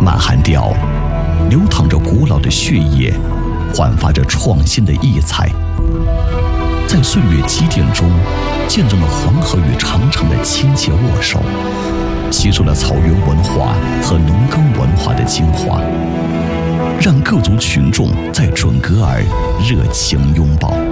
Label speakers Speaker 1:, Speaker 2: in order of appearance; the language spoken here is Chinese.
Speaker 1: 满汉调流淌着古老的血液，焕发着创新的异彩，在岁月积淀中见证了黄河与长城的亲切握手，吸收了草原文化和农耕文化的精华，让各族群众在准噶尔热情拥抱。